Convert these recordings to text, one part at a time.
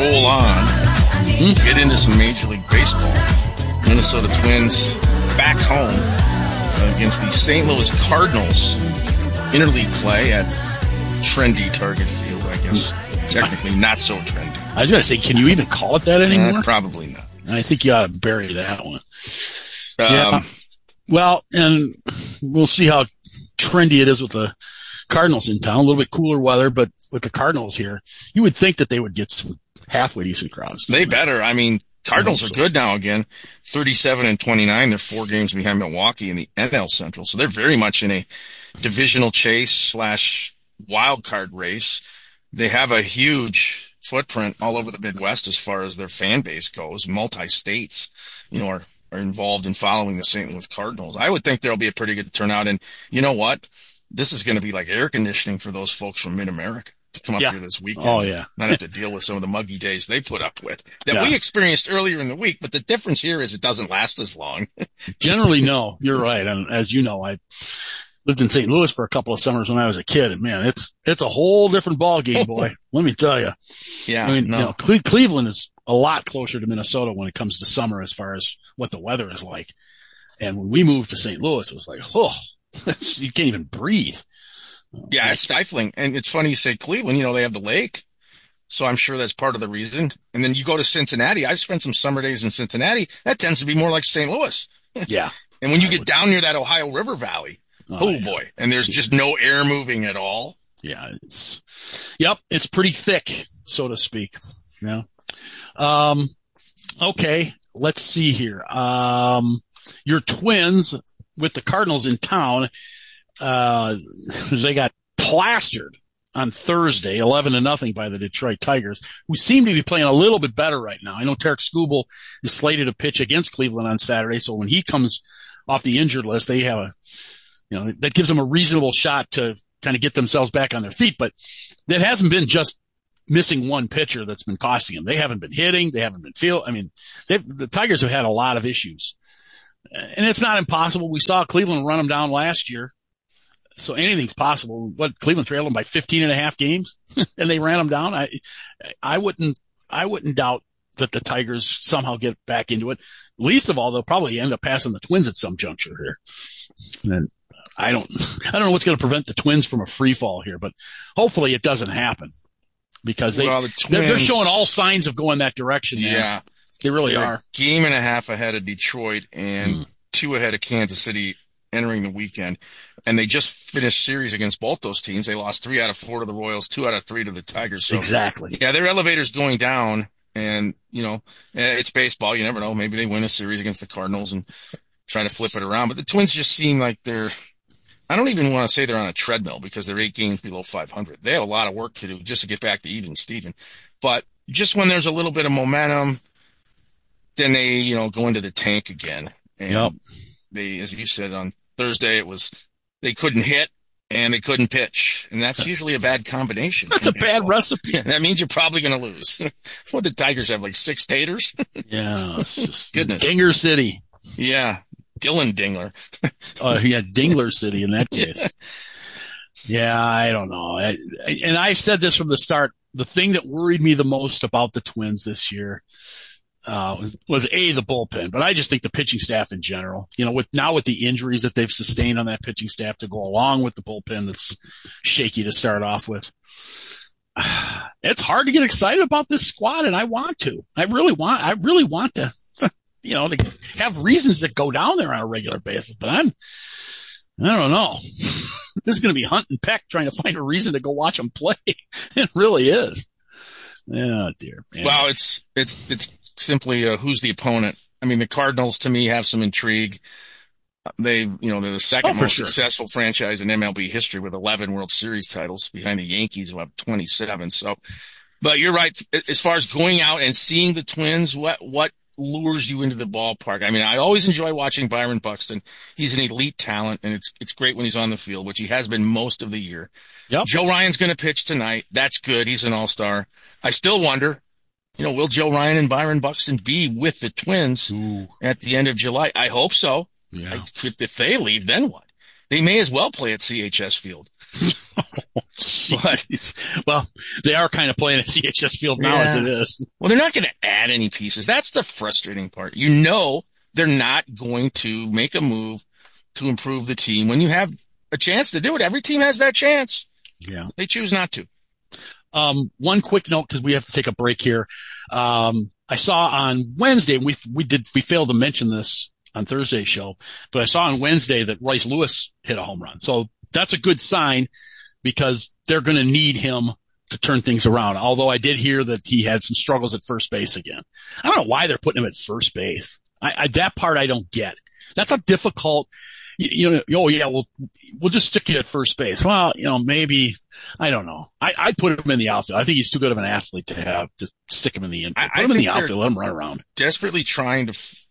roll on, get into some Major League Baseball. Minnesota Twins back home against the St. Louis Cardinals. Interleague play at trendy Target Field, I guess. Technically not so trendy. I was going to say, can you even call it that anymore? Probably not. I think you ought to bury that one. Yeah. Well, and we'll see how trendy it is with the Cardinals in town. A little bit cooler weather, but with the Cardinals here, you would think that they would get some halfway decent crowds. They better. I mean, Cardinals are good now again, 37-29. They're 4 games behind Milwaukee in the NL Central. So they're very much in a divisional chase / wild card race. They have a huge footprint all over the Midwest as far as their fan base goes. Multi-states, are involved in following the St. Louis Cardinals. I would think there'll be a pretty good turnout. And you know what? This is going to be like air conditioning for those folks from Mid-America to come up here this weekend. Oh, yeah. Not have to deal with some of the muggy days they put up with that we experienced earlier in the week. But the difference here is it doesn't last as long. Generally, no. You're right. And as you know, I lived in St. Louis for a couple of summers when I was a kid. And, man, it's a whole different ball game, boy. Let me tell you. Yeah. I mean, Cleveland is a lot closer to Minnesota when it comes to summer as far as what the weather is like. And when we moved to St. Louis, it was like, you can't even breathe. Yeah, it's stifling. And it's funny you say Cleveland, they have the lake. So I'm sure that's part of the reason. And then you go to Cincinnati. I've spent some summer days in Cincinnati. That tends to be more like St. Louis. Yeah. And when you get down near that Ohio River Valley, boy. And there's just no air moving at all. Yeah. It's pretty thick, so to speak. Yeah. Okay. Let's see here. Your Twins with the Cardinals in town, they got plastered on Thursday, 11-0 by the Detroit Tigers, who seem to be playing a little bit better right now. I know Tarek Skubal is slated to pitch against Cleveland on Saturday. So when he comes off the injured list, they have that gives them a reasonable shot to kind of get themselves back on their feet. But that hasn't been just missing one pitcher that's been costing them. They haven't been hitting. They haven't been the Tigers have had a lot of issues. And it's not impossible. We saw Cleveland run them down last year. So anything's possible. But Cleveland trailed them by 15.5 games and they ran them down. I wouldn't doubt that the Tigers somehow get back into it. Least of all, they'll probably end up passing the Twins at some juncture here. And I don't know what's going to prevent the Twins from a free fall here, but hopefully it doesn't happen because they're showing all signs of going that direction. Man. Yeah. They really are. Game and a half ahead of Detroit and 2 ahead of Kansas City entering the weekend. And they just finished series against both those teams. They lost 3 out of 4 to the Royals, 2 out of 3 to the Tigers. So, exactly. Yeah, their elevator's going down. And, it's baseball. You never know. Maybe they win a series against the Cardinals and try to flip it around. But the Twins just seem like I don't even want to say they're on a treadmill because they're 8 games below 500. They have a lot of work to do just to get back to even Steven. But just when there's a little bit of momentum, then they, go into the tank again. And they, as you said on Thursday, they couldn't hit and they couldn't pitch. And that's usually a bad combination. That's a bad recipe. Yeah, that means you're probably going to lose. What, the Tigers have like 6 taters? Yeah. It's just goodness. Dinger City. Yeah. Dylan Dingler. Dingler City in that case. Yeah, I don't know. And I've said this from the start. The thing that worried me the most about the Twins this year was the bullpen, but I just think the pitching staff in general, with the injuries that they've sustained on that pitching staff to go along with the bullpen that's shaky to start off with. It's hard to get excited about this squad, and I want to. I really want to, to have reasons to go down there on a regular basis, but I don't know. This is going to be hunt and peck trying to find a reason to go watch them play. It really is. Oh dear. Man. Well, it's simply who's the opponent. I mean, the Cardinals to me have some intrigue. They're the second most successful franchise in MLB history with 11 World Series titles behind the Yankees who have 27. So, but you're right. As far as going out and seeing the Twins, what lures you into the ballpark? I mean, I always enjoy watching Byron Buxton. He's an elite talent, and it's great when he's on the field, which he has been most of the year. Yep. Joe Ryan's going to pitch tonight. That's good. He's an all-star. I still wonder, will Joe Ryan and Byron Buxton be with the Twins at the end of July? I hope so. Yeah. If they leave, then what? They may as well play at CHS Field. Jeez. Well, they are kind of playing at CHS Field now as it is. Well, they're not going to add any pieces. That's the frustrating part. You know, they're not going to make a move to improve the team when you have a chance to do it. Every team has that chance. Yeah. They choose not to. One quick note, because we have to take a break here. I saw on Wednesday, we failed to mention this on Thursday's show, but I saw on Wednesday that Royce Lewis hit a home run. So that's a good sign because they're going to need him to turn things around. Although I did hear that he had some struggles at first base again. I don't know why they're putting him at first base. That part I don't get. That's a difficult, oh yeah, we'll just stick you at first base. Well, maybe, I don't know. I'd put him in the outfield. I think he's too good of an athlete to stick him in the infield. Put him in the outfield, let him run around. Desperately trying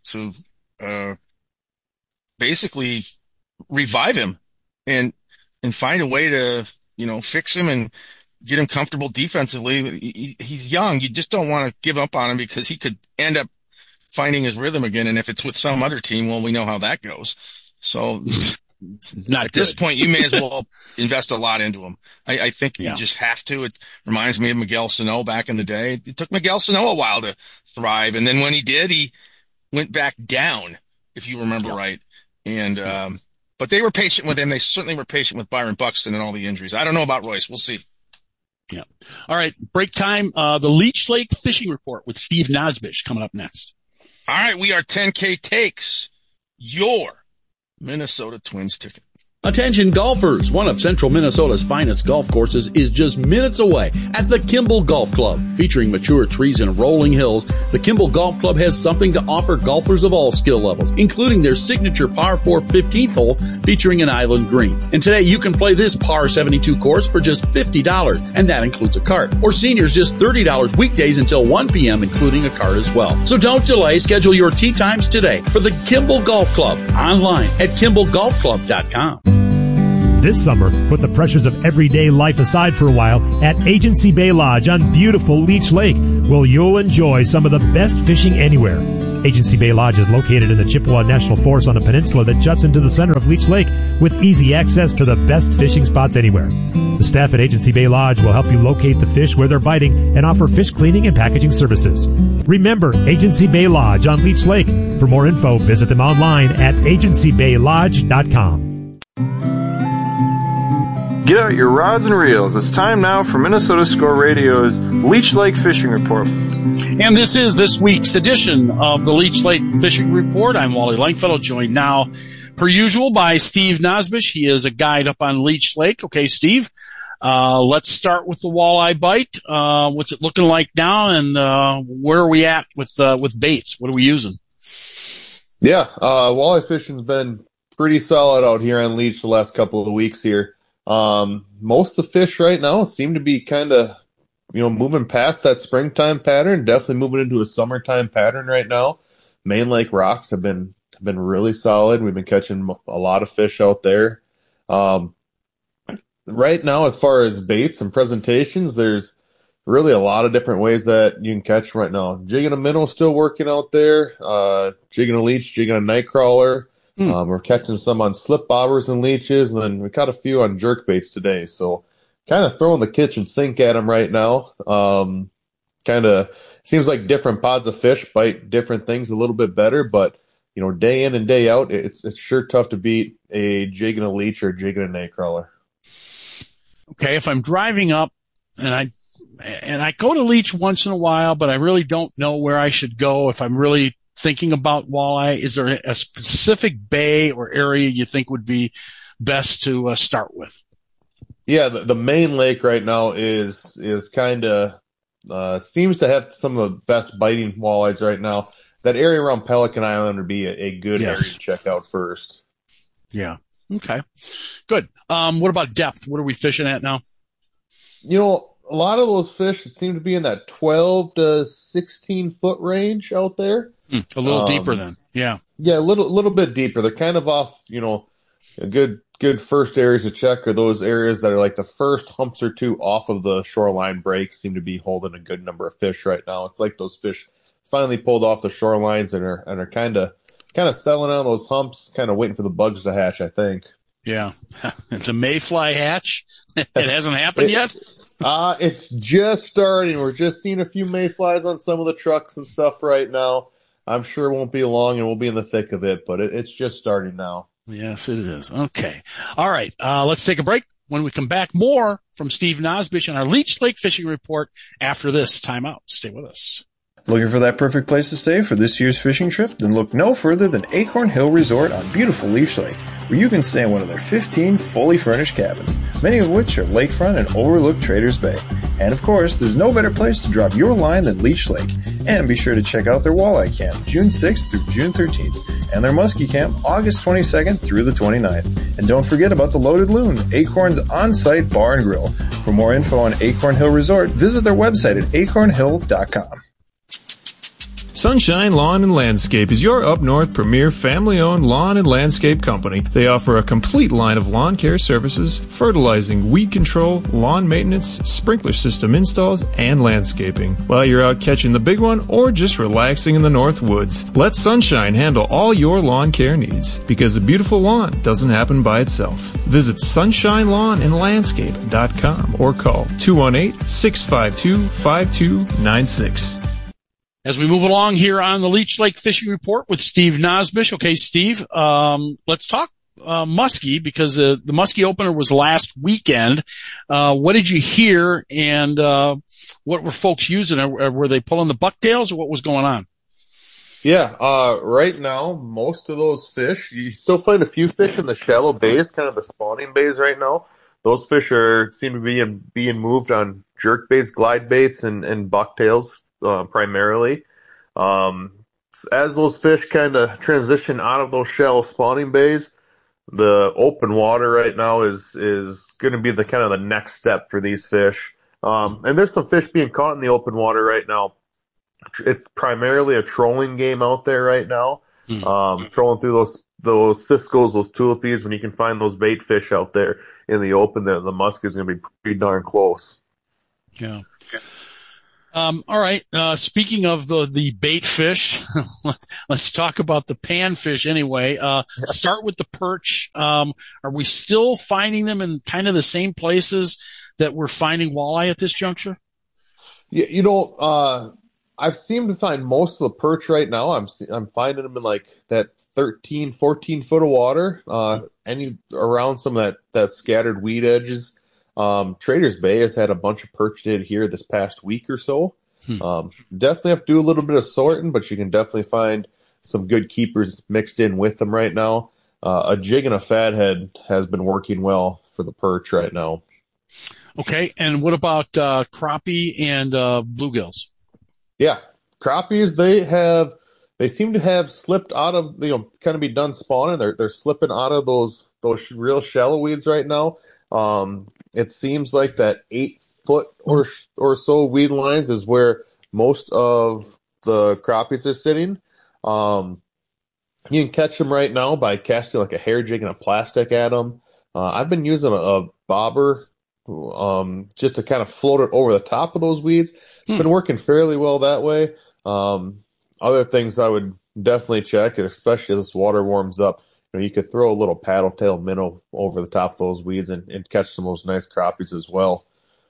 to basically revive him and find a way to, fix him and get him comfortable defensively. He's young. You just don't want to give up on him because he could end up finding his rhythm again. And if it's with some other team, well, we know how that goes. So not at this point, you may as well invest a lot into him. I think you just have to. It reminds me of Miguel Sano back in the day. It took Miguel Sano a while to thrive. And then when he did, he went back down, if you remember right. And, but they were patient with him. They certainly were patient with Byron Buxton and all the injuries. I don't know about Royce. We'll see. Yeah. All right. Break time. The Leech Lake Fishing Report with Steve Nosbish coming up next. All right. We are 10K Takes, your Minnesota Twins ticket. Attention golfers, one of central Minnesota's finest golf courses is just minutes away at the Kimball Golf Club. Featuring mature trees and rolling hills, the Kimball Golf Club has something to offer golfers of all skill levels, including their signature par 4 15th hole featuring an island green. And today you can play this par 72 course for just $50, and that includes a cart. Or seniors just $30 weekdays until 1 p.m., including a cart as well. So don't delay, schedule your tee times today for the Kimball Golf Club online at KimballGolfClub.com. This summer, put the pressures of everyday life aside for a while at Agency Bay Lodge on beautiful Leech Lake, where you'll enjoy some of the best fishing anywhere. Agency Bay Lodge is located in the Chippewa National Forest on a peninsula that juts into the center of Leech Lake with easy access to the best fishing spots anywhere. The staff at Agency Bay Lodge will help you locate the fish where they're biting and offer fish cleaning and packaging services. Remember, Agency Bay Lodge on Leech Lake. For more info, visit them online at agencybaylodge.com. Get out your rods and reels. It's time now for Minnesota Score Radio's Leech Lake Fishing Report. And this is this week's edition of the Leech Lake Fishing Report. I'm Wally Langfellow, joined now, per usual, by Steve Nosbish. He is a guide up on Leech Lake. Okay, Steve, let's start with the walleye bite. What's it looking like now, and where are we at with baits? What are we using? Yeah, walleye fishing's been pretty solid out here on Leech the last couple of weeks here. Most of the fish right now seem to be kind of, moving past that springtime pattern, definitely moving into a summertime pattern right now. Main Lake rocks have been really solid. We've been catching a lot of fish out there. Right now, as far as baits and presentations, there's really a lot of different ways that you can catch right now. Jigging a minnow still working out there, jigging a leech, jigging a night crawler. We're catching some on slip bobbers and leeches, and then we caught a few on jerk baits today. So kind of throwing the kitchen sink at them right now. Kind of seems like different pods of fish bite different things a little bit better, but day in and day out, it's sure tough to beat a jig and a leech or a jig and a night crawler. Okay, if I'm driving up and I go to leech once in a while, but I really don't know where I should go if I'm really thinking about walleye, is there a specific bay or area you think would be best to start with? Yeah, the main lake right now is kind of seems to have some of the best biting walleyes right now. That area around Pelican Island would be a good area to check out first. Yeah. Okay. Good. What about depth? What are we fishing at now? A lot of those fish seem to be in that 12 to 16 foot range out there. A little deeper then. Yeah. Yeah, a little bit deeper. They're kind of off, a good first areas to check are those areas that are like the first humps or two off of the shoreline breaks seem to be holding a good number of fish right now. It's like those fish finally pulled off the shorelines and are kind of settling on those humps, kind of waiting for the bugs to hatch, I think. Yeah. It's a mayfly hatch. It hasn't happened yet? It's just starting. We're just seeing a few mayflies on some of the trucks and stuff right now. I'm sure it won't be long and we'll be in the thick of it, but it's just starting now. Yes, it is. Okay. All right. Let's take a break. When we come back, more from Steve Nosbish on our Leech Lake Fishing Report after this timeout. Stay with us. Looking for that perfect place to stay for this year's fishing trip? Then look no further than Acorn Hill Resort on beautiful Leech Lake, where you can stay in one of their 15 fully furnished cabins, many of which are lakefront and overlook Traders Bay. And of course, there's no better place to drop your line than Leech Lake. And be sure to check out their walleye camp, June 6th through June 13th, and their muskie camp, August 22nd through the 29th. And don't forget about the Loaded Loon, Acorn's on-site bar and grill. For more info on Acorn Hill Resort, visit their website at acornhill.com. Sunshine Lawn and Landscape is your up north premier family-owned lawn and landscape company. They offer a complete line of lawn care services, fertilizing, weed control, lawn maintenance, sprinkler system installs, and landscaping. While you're out catching the big one or just relaxing in the North Woods, let Sunshine handle all your lawn care needs, because a beautiful lawn doesn't happen by itself. Visit sunshinelandlandscape.com or call 218-652-5296. As we move along here on the Leech Lake Fishing Report with Steve Nosbish. Okay, Steve, let's talk muskie, because the muskie opener was last weekend. What did you hear, and what were folks using? Were they pulling the bucktails, or what was going on? Yeah, right now, most of those fish, you still find a few fish in the shallow bays, kind of the spawning bays right now. Those fish seem to be being moved on jerk baits, glide baits, and bucktails. Primarily. As those fish kind of transition out of those shallow spawning bays, the open water right now is going to be the kind of the next step for these fish. And there's some fish being caught in the open water right now. It's primarily a trolling game out there right now. Trolling through those ciscos, those tulipies. When you can find those bait fish out there in the open, the muskie is going to be pretty darn close. Yeah. All right. Speaking of the bait fish, let's talk about the panfish anyway. Start with the perch. Are we still finding them in kind of the same places that we're finding walleye at this juncture? Yeah, I've seemed to find most of the perch right now. I'm finding them in like that 13, 14 foot of water, around some of that scattered weed edges. Traders Bay has had a bunch of perch in here this past week or so. Definitely have to do a little bit of sorting, but you can definitely find some good keepers mixed in with them right now. A jig and a fathead has been working well for the perch right now. Okay, and what about crappie and bluegills? Yeah, crappies, they seem to have slipped out of, kind of be done spawning. They're slipping out of those real shallow weeds right now. It seems like that 8 foot or so weed lines is where most of the crappies are sitting. You can catch them right now by casting like a hair jig and a plastic at them. I've been using a bobber just to kind of float it over the top of those weeds. It's been working fairly well that way. Other things I would definitely check, and especially as this water warms up, you could throw a little paddle tail minnow over the top of those weeds and catch some of those nice crappies as well.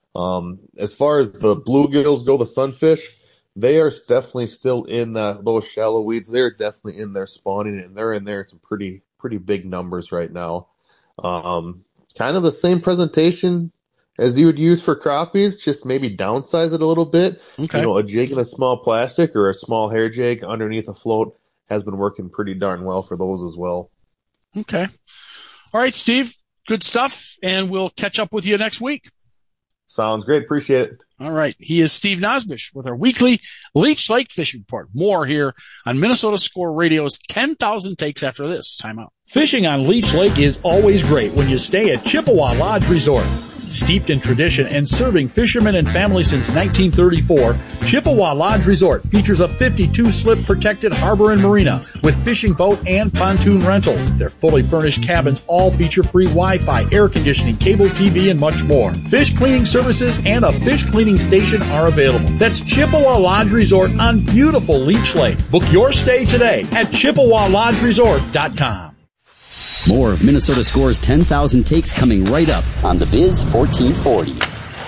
As far as the bluegills go, the sunfish, they are definitely still in those shallow weeds. They're definitely in there spawning, and they're in there in some pretty big numbers right now. Kind of the same presentation as you would use for crappies, just maybe downsize it a little bit. Okay. A jig and a small plastic or a small hair jig underneath a float has been working pretty darn well for those as well. Okay. All right, Steve. Good stuff. And we'll catch up with you next week. Sounds great. Appreciate it. All right. He is Steve Nosbish with our weekly Leech Lake Fishing Report. More here on Minnesota Score Radio's 10,000 Takes after this timeout. Fishing on Leech Lake is always great when you stay at Chippewa Lodge Resort. Steeped in tradition and serving fishermen and families since 1934, Chippewa Lodge Resort features a 52-slip protected harbor and marina with fishing boat and pontoon rentals. Their fully furnished cabins all feature free Wi-Fi, air conditioning, cable TV, and much more. Fish cleaning services and a fish cleaning station are available. That's Chippewa Lodge Resort on beautiful Leech Lake. Book your stay today at ChippewaLodgeResort.com. More of Minnesota Score's 10,000 takes coming right up on The Biz 1440.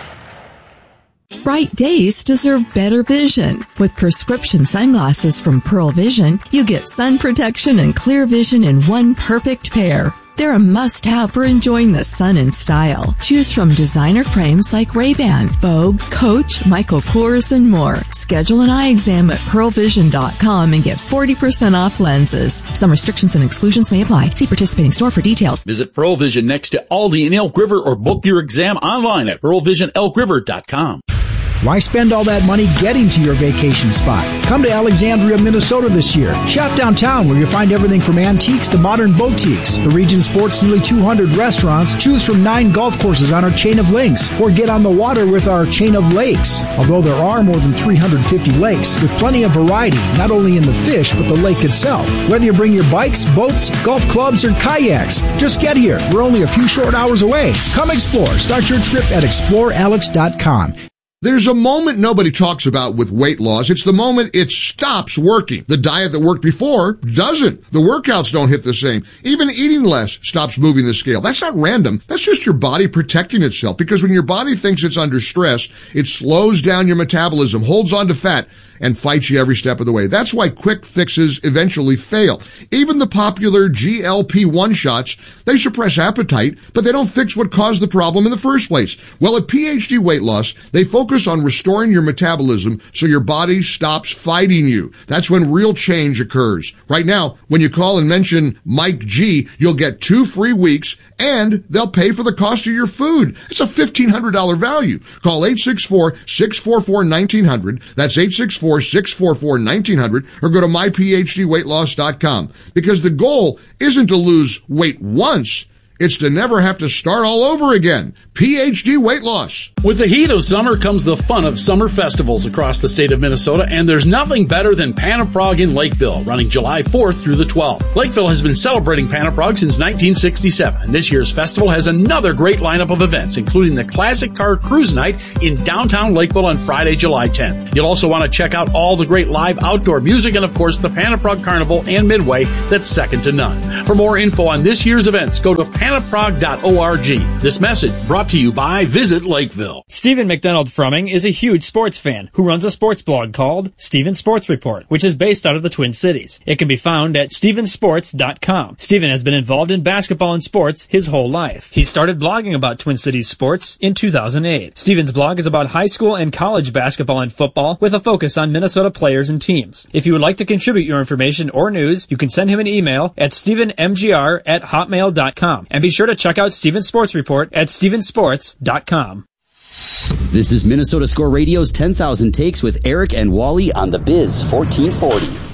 Bright days deserve better vision. With prescription sunglasses from Pearl Vision, you get sun protection and clear vision in one perfect pair. They're a must-have for enjoying the sun in style. Choose from designer frames like Ray-Ban, Vogue, Coach, Michael Kors, and more. Schedule an eye exam at pearlvision.com and get 40% off lenses. Some restrictions and exclusions may apply. See participating store for details. Visit Pearl Vision next to Aldi in Elk River or book your exam online at pearlvisionelkriver.com. Why spend all that money getting to your vacation spot? Come to Alexandria, Minnesota this year. Shop downtown where you'll find everything from antiques to modern boutiques. The region sports nearly 200 restaurants. Choose from 9 golf courses on our chain of links or get on the water with our chain of lakes. Although there are more than 350 lakes with plenty of variety, not only in the fish but the lake itself. Whether you bring your bikes, boats, golf clubs, or kayaks, just get here. We're only a few short hours away. Come explore. Start your trip at explorealex.com. There's a moment nobody talks about with weight loss. It's the moment it stops working. The diet that worked before doesn't. The workouts don't hit the same. Even eating less stops moving the scale. That's not random. That's just your body protecting itself, because when your body thinks it's under stress, it slows down your metabolism, holds on to fat, and fights you every step of the way. That's why quick fixes eventually fail. Even the popular GLP-1 shots, they suppress appetite, but they don't fix what caused the problem in the first place. Well, at PhD Weight Loss, they focus on restoring your metabolism so your body stops fighting you. That's when real change occurs. Right now, when you call and mention Mike G, you'll get 2 free weeks, and they'll pay for the cost of your food. It's a $1,500 value. Call 864-644-1900. That's 864-644-1900, or go to myphdweightloss.com. Because the goal isn't to lose weight once, it's to never have to start all over again. PhD Weight Loss. With the heat of summer comes the fun of summer festivals across the state of Minnesota, and there's nothing better than Panaprog in Lakeville, running July 4th through the 12th. Lakeville has been celebrating Panaprog since 1967, and this year's festival has another great lineup of events, including the Classic Car Cruise Night in downtown Lakeville on Friday, July 10th. You'll also want to check out all the great live outdoor music and, of course, the Panaprog Carnival and Midway that's second to none. For more info on this year's events, go to panaprog.org. This message brought to you by Visit Lakeville. Stephen McDonald Frumming is a huge sports fan who runs a sports blog called Stephen Sports Report, which is based out of the Twin Cities. It can be found at stephensports.com. Stephen has been involved in basketball and sports his whole life. He started blogging about Twin Cities sports in 2008. Stephen's blog is about high school and college basketball and football with a focus on Minnesota players and teams. If you would like to contribute your information or news, you can send him an email at stephenmgr@hotmail.com. And be sure to check out Stephen's Sports Report at stephensports.com. This is Minnesota Score Radio's 10,000 Takes with Eric and Wally on The Biz 1440.